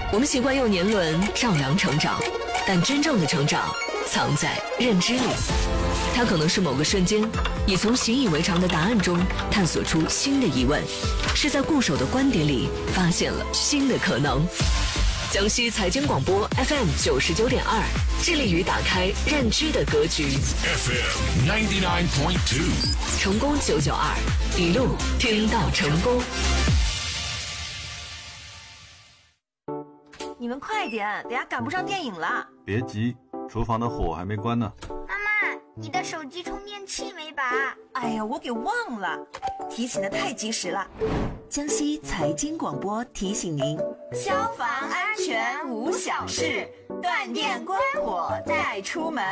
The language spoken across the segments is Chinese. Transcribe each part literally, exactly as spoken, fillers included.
我们习惯用年轮丈量成长，但真正的成长藏在认知里。它可能是某个瞬间，你从习以为常的答案中探索出新的疑问，是在固守的观点里发现了新的可能。江西财经广播 F M 九十九点二，致力于打开认知的格局。 F M ninety nine point two， 成功九九二，一路听到成功。 你们快点，等下赶不上电影了。 别急，厨房的火还没关呢。 妈妈，你的手机充电器没拔？ 哎呀，我给忘了，提醒的太及时了。 江西财经广播提醒您： 消防安全无小事，断电关火再出门。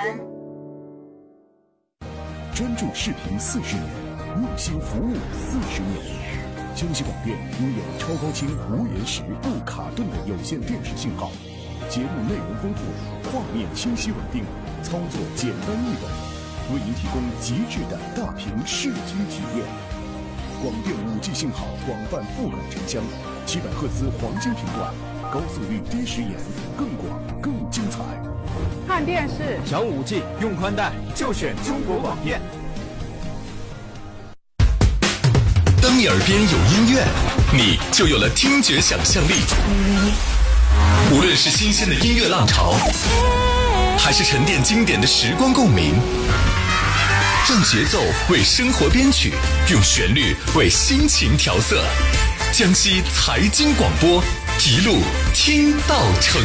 专注视频四十年，用心服务四十年。江西广电拥有超高清无延时、不卡顿的有线电视信号，节目内容丰富，画面清晰稳定，操作简单易懂，为您提供极致的大屏视听体验。广电五 G 信号广泛覆盖城乡，七百赫兹黄金频段，高速率低时延，更广更精彩。 看电视想五 G 用宽带就选中国广电。 当你耳边有音乐，你就有了听觉想象力。无论是新鲜的音乐浪潮，还是沉淀经典的时光共鸣，让节奏为生活编曲，用旋律为心情调色。江西财经广播，一路听到成